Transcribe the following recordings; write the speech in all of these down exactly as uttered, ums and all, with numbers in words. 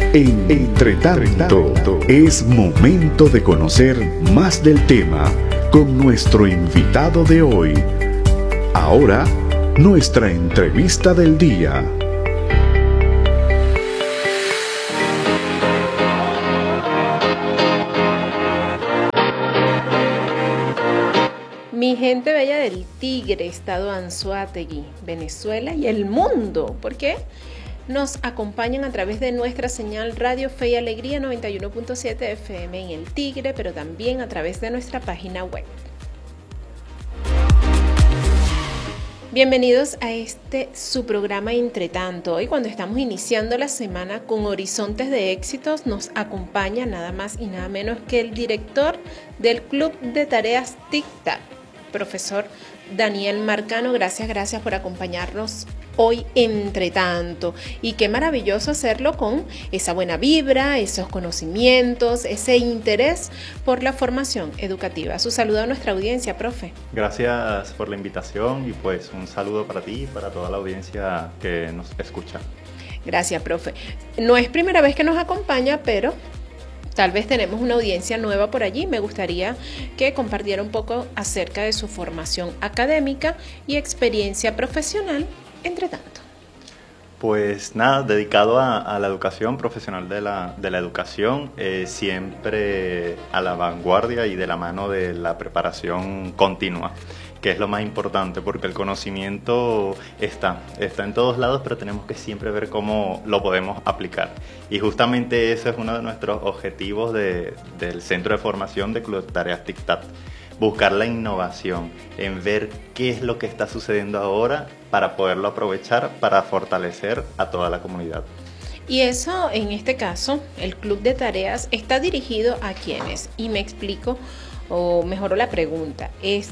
Entre tanto, es momento de conocer más del tema con nuestro invitado de hoy. Ahora, nuestra entrevista del día. Mi gente bella del Tigre, Estado Anzoátegui, Venezuela y el mundo, porque nos acompañan a través de nuestra señal Radio Fe y Alegría noventa y uno punto siete F M en el Tigre, pero también a través de nuestra página web. Bienvenidos a este su programa Entre Tanto. Hoy, cuando estamos iniciando la semana con horizontes de éxitos, nos acompaña nada más y nada menos que el director del Club de Tareas Tic-Tac, profesor Daniel Marcano. Gracias, gracias por acompañarnos hoy Entre Tanto. Y qué maravilloso hacerlo con esa buena vibra, esos conocimientos, ese interés por la formación educativa. Su saludo a nuestra audiencia, profe. Gracias por la invitación y pues un saludo para ti y para toda la audiencia que nos escucha. Gracias, profe. No es primera vez que nos acompaña, pero tal vez tenemos una audiencia nueva por allí. Me gustaría que compartiera un poco acerca de su formación académica y experiencia profesional, entre tanto. Pues nada, dedicado a, a la educación, profesional de la, de la educación, eh, siempre a la vanguardia y de la mano de la preparación continua, que es lo más importante, porque el conocimiento está, está en todos lados, pero tenemos que siempre ver cómo lo podemos aplicar. Y justamente ese es uno de nuestros objetivos de, del Centro de Formación de Club de Tareas Tic-Tac. Buscar la innovación, en ver qué es lo que está sucediendo ahora para poderlo aprovechar, para fortalecer a toda la comunidad. Y eso, en este caso, el Club de Tareas está dirigido a quienes, y me explico, o mejoro la pregunta, es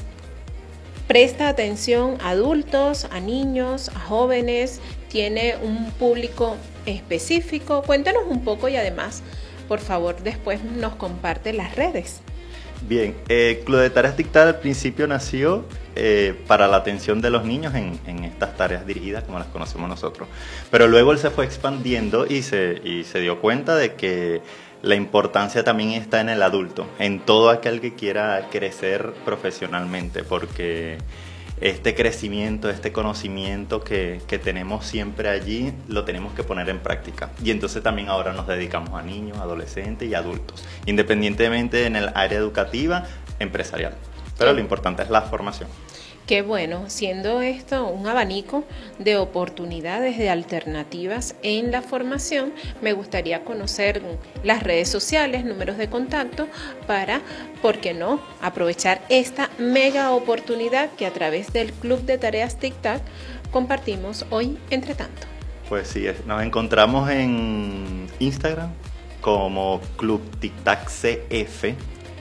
presta atención a adultos, a niños, a jóvenes, tiene un público específico. Cuéntanos un poco y además, por favor, después nos comparte las redes. Bien, eh, Club de Tareas Tic-Tac al principio nació eh, para la atención de los niños en, en estas tareas dirigidas como las conocemos nosotros, pero luego él se fue expandiendo y se, y se dio cuenta de que la importancia también está en el adulto, en todo aquel que quiera crecer profesionalmente, porque este crecimiento, este conocimiento que, que tenemos siempre allí, lo tenemos que poner en práctica. Y entonces también ahora nos dedicamos a niños, adolescentes y adultos, independientemente en el área educativa, empresarial. Pero lo importante es la formación. Qué bueno, siendo esto un abanico de oportunidades, de alternativas en la formación, me gustaría conocer las redes sociales, números de contacto para, ¿por qué no?, aprovechar esta mega oportunidad que a través del Club de Tareas Tic-Tac compartimos hoy Entre Tanto. Pues sí, nos encontramos en Instagram como Club Tic-Tac C F.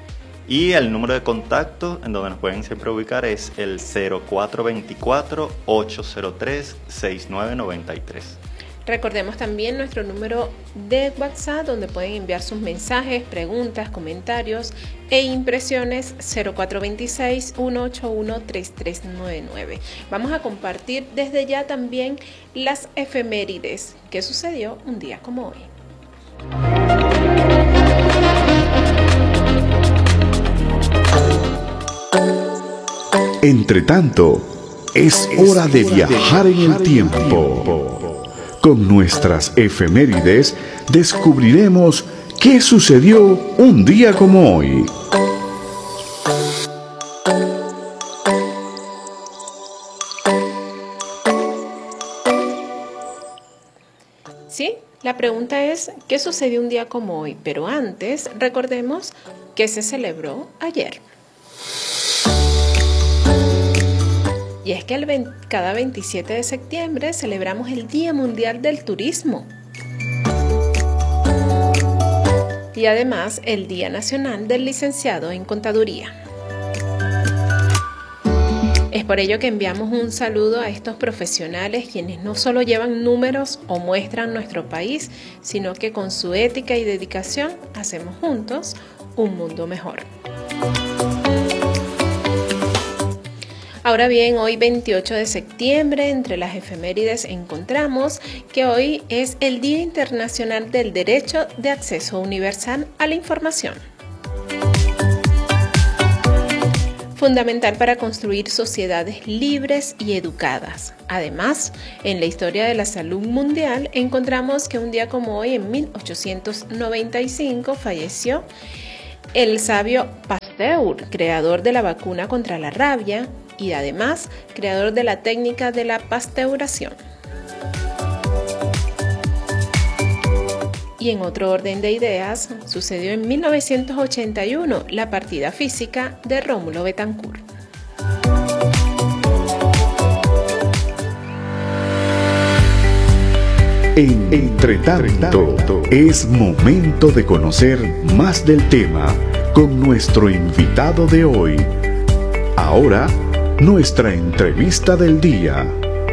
Y el número de contacto en donde nos pueden siempre ubicar es el cero cuatro dos cuatro, ocho cero tres, seis nueve nueve tres. Recordemos también nuestro número de WhatsApp, donde pueden enviar sus mensajes, preguntas, comentarios e impresiones, cero cuatro dos seis, uno ocho uno, tres tres nueve nueve. Vamos a compartir desde ya también las efemérides que sucedió un día como hoy. Entre tanto, es hora de viajar en el tiempo. Con nuestras efemérides descubriremos qué sucedió un día como hoy. Sí, la pregunta es, ¿qué sucedió un día como hoy? Pero antes, recordemos que se celebró ayer. Y es que el veinte, cada veintisiete de septiembre celebramos el Día Mundial del Turismo. Y además el Día Nacional del Licenciado en Contaduría. Es por ello que enviamos un saludo a estos profesionales quienes no solo llevan números o muestran nuestro país, sino que con su ética y dedicación hacemos juntos un mundo mejor. Ahora bien, hoy veintiocho de septiembre, entre las efemérides encontramos que hoy es el Día Internacional del Derecho de Acceso Universal a la Información. Fundamental para construir sociedades libres y educadas. Además, en la historia de la salud mundial encontramos que un día como hoy, en mil ochocientos noventa y cinco, falleció el sabio Pasteur, creador de la vacuna contra la rabia y además creador de la técnica de la pasteurización. Y en otro orden de ideas, sucedió en mil novecientos ochenta y uno la partida física de Rómulo Betancourt. En Entretanto, es momento de conocer más del tema con nuestro invitado de hoy. Ahora, nuestra entrevista del día.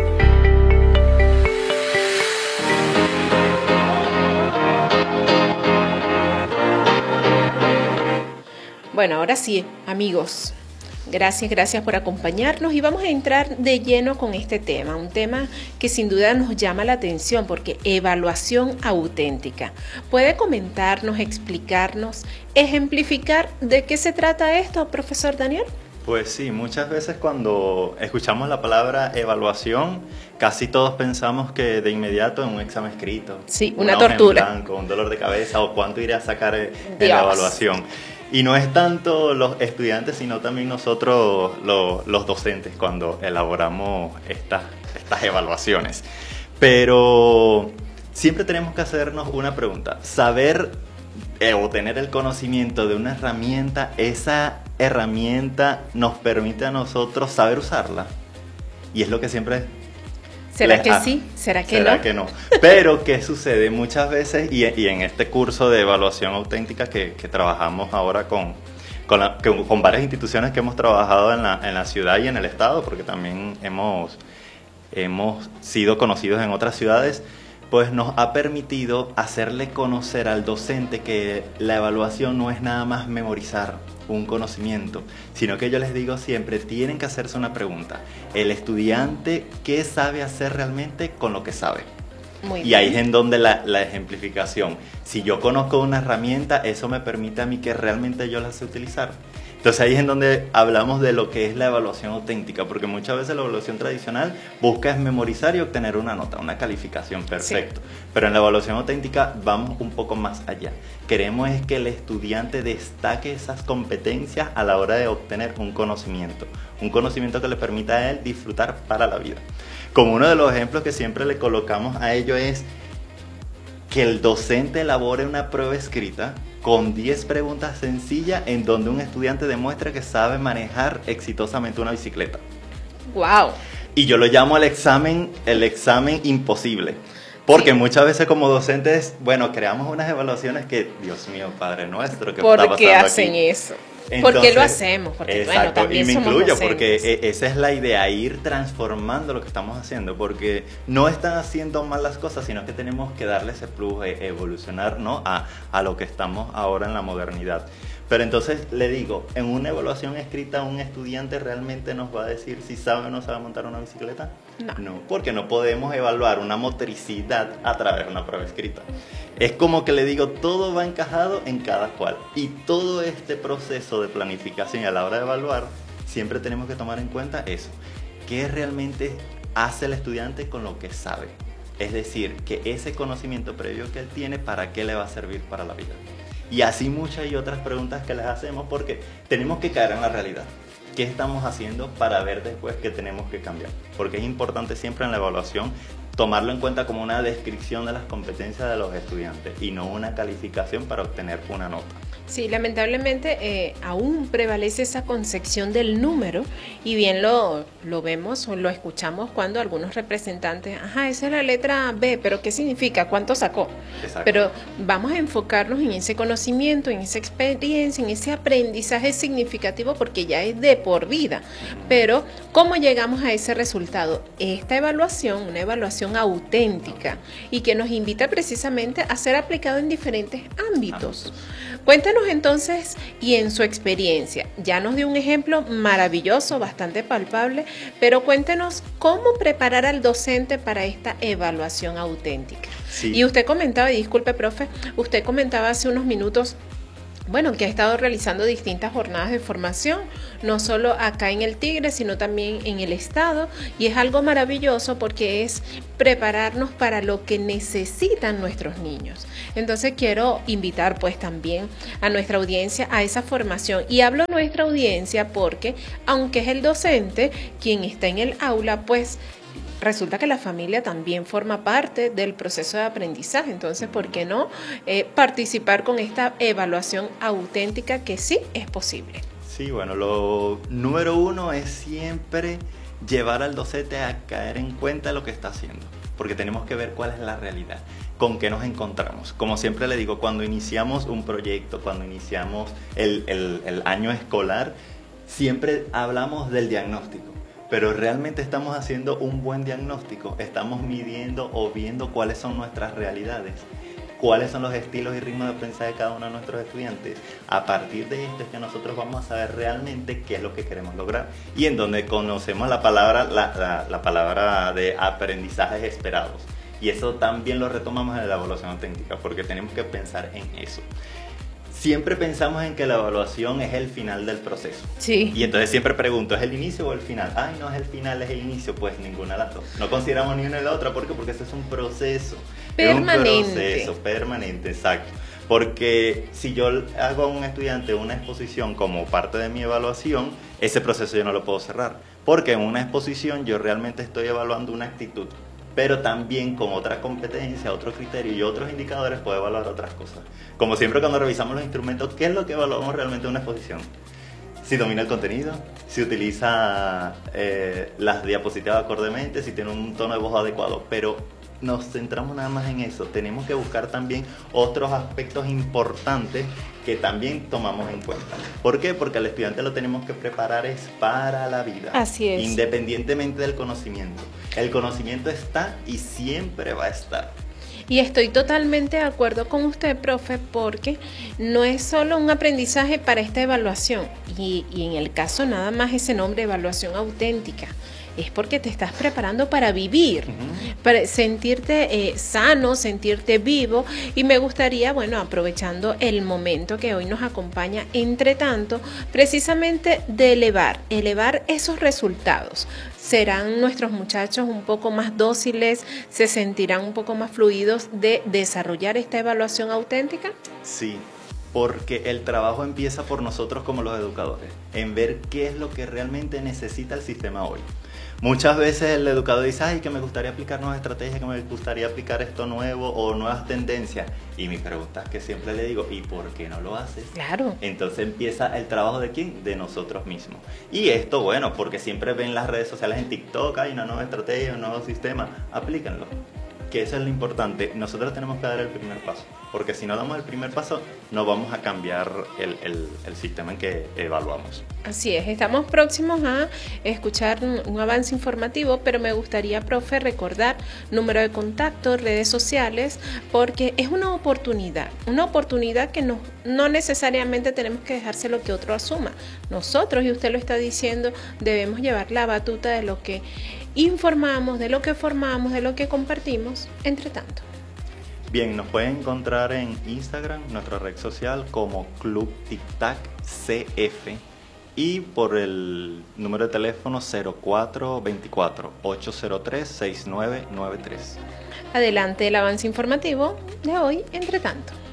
Bueno, ahora sí, amigos, gracias, gracias por acompañarnos y vamos a entrar de lleno con este tema, un tema que sin duda nos llama la atención porque evaluación auténtica. ¿Puede comentarnos, explicarnos, ejemplificar de qué se trata esto, profesor Daniel? Pues sí, muchas veces cuando escuchamos la palabra evaluación, casi todos pensamos que de inmediato en un examen escrito, sí, una, una tortura, en blanco, un dolor de cabeza o cuánto iré a sacar en la evaluación. Y no es tanto los estudiantes, sino también nosotros, los, los docentes, cuando elaboramos estas, estas evaluaciones. Pero siempre tenemos que hacernos una pregunta. Saber eh, o tener el conocimiento de una herramienta, esa herramienta nos permite a nosotros saber usarla. Y es lo que siempre... ¿Será que sí? ¿Será que no? ¿Será que no? Pero, ¿qué sucede? Muchas veces, y, y en este curso de evaluación auténtica que, que trabajamos ahora con, con, la, que, con varias instituciones que hemos trabajado en la, en la ciudad y en el estado, porque también hemos, hemos sido conocidos en otras ciudades, pues nos ha permitido hacerle conocer al docente que la evaluación no es nada más memorizar un conocimiento, sino que yo les digo siempre, tienen que hacerse una pregunta. El estudiante, ¿qué sabe hacer realmente con lo que sabe? Muy y bien. Ahí es en donde la, la ejemplificación. Si yo conozco una herramienta, eso me permite a mí que realmente yo la sé utilizar. Entonces ahí es en donde hablamos de lo que es la evaluación auténtica, porque muchas veces la evaluación tradicional busca es memorizar y obtener una nota, una calificación, perfecto. Sí. Pero en la evaluación auténtica vamos un poco más allá. Queremos es que el estudiante destaque esas competencias a la hora de obtener un conocimiento, un conocimiento que le permita a él disfrutar para la vida. Como uno de los ejemplos que siempre le colocamos a ello es que el docente elabore una prueba escrita con diez preguntas sencillas en donde un estudiante demuestra que sabe manejar exitosamente una bicicleta. ¡Wow! Y yo lo llamo el examen, el examen imposible. Porque sí. Muchas veces como docentes, bueno, creamos unas evaluaciones que, Dios mío, Padre nuestro, ¿qué está pasando aquí? ¿Por qué hacen eso? Entonces, ¿por qué lo hacemos? Porque exacto, bueno, también y me somos incluyo docentes. Porque esa es la idea, ir transformando lo que estamos haciendo, porque no están haciendo mal las cosas, sino que tenemos que darle ese plus, evolucionar, ¿no? a, a lo que estamos ahora en la modernidad. Pero entonces le digo, en una evaluación escrita, un estudiante realmente nos va a decir si sabe o no sabe montar una bicicleta. No. No, porque no podemos evaluar una motricidad a través de una prueba escrita. Es como que le digo, todo va encajado en cada cual. Y todo este proceso de planificación y a la hora de evaluar, siempre tenemos que tomar en cuenta eso. ¿Qué realmente hace el estudiante con lo que sabe? Es decir, que ese conocimiento previo que él tiene, ¿para qué le va a servir para la vida? Y así muchas y otras preguntas que les hacemos porque tenemos que caer en la realidad. ¿Qué estamos haciendo para ver después qué tenemos que cambiar? Porque es importante siempre en la evaluación tomarlo en cuenta como una descripción de las competencias de los estudiantes y no una calificación para obtener una nota. Sí, lamentablemente eh, aún prevalece esa concepción del número y bien lo, lo vemos o lo escuchamos cuando algunos representantes, ajá, esa es la letra B, pero ¿qué significa? ¿Cuánto sacó? Exacto. Pero vamos a enfocarnos en ese conocimiento, en esa experiencia, en ese aprendizaje significativo porque ya es de por vida. Pero, ¿cómo llegamos a ese resultado? Esta evaluación, una evaluación evaluación auténtica y que nos invita precisamente a ser aplicado en diferentes ámbitos. Cuéntenos entonces, y en su experiencia, ya nos dio un ejemplo maravilloso, bastante palpable, pero cuéntenos cómo preparar al docente para esta evaluación auténtica. Sí. Y usted comentaba, y disculpe, profe, usted comentaba hace unos minutos, bueno, que ha estado realizando distintas jornadas de formación, no solo acá en el Tigre, sino también en el estado, y es algo maravilloso porque es prepararnos para lo que necesitan nuestros niños. Entonces quiero invitar pues también a nuestra audiencia a esa formación, y hablo nuestra audiencia porque aunque es el docente quien está en el aula, pues resulta que la familia también forma parte del proceso de aprendizaje. Entonces, ¿por qué no eh, participar con esta evaluación auténtica que sí es posible? Sí, bueno, lo número uno es siempre llevar al docente a caer en cuenta de lo que está haciendo, porque tenemos que ver cuál es la realidad, con qué nos encontramos. Como siempre le digo, cuando iniciamos un proyecto, cuando iniciamos el, el, el año escolar, siempre hablamos del diagnóstico. Pero realmente estamos haciendo un buen diagnóstico, estamos midiendo o viendo cuáles son nuestras realidades, cuáles son los estilos y ritmos de aprendizaje de cada uno de nuestros estudiantes. A partir de esto es que nosotros vamos a saber realmente qué es lo que queremos lograr, y en donde conocemos la palabra, la, la, la palabra de aprendizajes esperados. Y eso también lo retomamos en la evaluación auténtica, porque tenemos que pensar en eso. Siempre pensamos en que la evaluación es el final del proceso. Sí. Y entonces siempre pregunto, ¿es el inicio o el final? Ay, no es el final, es el inicio. Pues ninguna de las dos. No consideramos ni una ni la otra. ¿Por qué? Porque ese es un proceso. Permanente. Es un proceso permanente, exacto. Porque si yo hago a un estudiante una exposición como parte de mi evaluación, ese proceso yo no lo puedo cerrar. Porque en una exposición yo realmente estoy evaluando una actitud, pero también con otra competencia, otro criterio y otros indicadores puedo evaluar otras cosas. Como siempre cuando revisamos los instrumentos, ¿qué es lo que evaluamos realmente en una exposición? Si domina el contenido, si utiliza eh, las diapositivas acordemente, si tiene un tono de voz adecuado, pero nos centramos nada más en eso. Tenemos que buscar también otros aspectos importantes que también tomamos en cuenta. ¿Por qué? Porque al estudiante lo tenemos que preparar es para la vida. Así es. Independientemente del conocimiento. El conocimiento está y siempre va a estar. Y estoy totalmente de acuerdo con usted, profe, porque no es solo un aprendizaje para esta evaluación, y, y en el caso nada más ese nombre, evaluación auténtica, es porque te estás preparando para vivir, uh-huh. para sentirte eh, sano, sentirte vivo. Y me gustaría, bueno, aprovechando el momento que hoy nos acompaña, entre tanto, precisamente de elevar, elevar esos resultados. ¿Serán nuestros muchachos un poco más dóciles? ¿Se sentirán un poco más fluidos de desarrollar esta evaluación auténtica? Sí, porque el trabajo empieza por nosotros como los educadores, en ver qué es lo que realmente necesita el sistema hoy. Muchas veces el educador dice, ay, que me gustaría aplicar nuevas estrategias, que me gustaría aplicar esto nuevo o nuevas tendencias. Y mi pregunta es que siempre le digo, ¿y por qué no lo haces? Claro. Entonces empieza el trabajo ¿de quién? De nosotros mismos. Y esto, bueno, porque siempre ven las redes sociales en TikTok, hay una nueva estrategia, un nuevo sistema, aplícanlo. Que eso es lo importante. Nosotros tenemos que dar el primer paso, porque si no damos el primer paso, no vamos a cambiar el, el, el sistema en que evaluamos. Así es, estamos próximos a escuchar un, un avance informativo, pero me gustaría, profe, recordar número de contacto, redes sociales, porque es una oportunidad, una oportunidad que no, no necesariamente tenemos que dejárselo que otro asuma. Nosotros, y usted lo está diciendo, debemos llevar la batuta de lo que informamos, de lo que formamos, de lo que compartimos, entre tanto. Bien, nos pueden encontrar en Instagram, nuestra red social, como Club Tic Tac C F, y por el número de teléfono cero cuatro veinticuatro, ocho cero tres, sesenta y nueve noventa y tres. Adelante el avance informativo de hoy, entre tanto.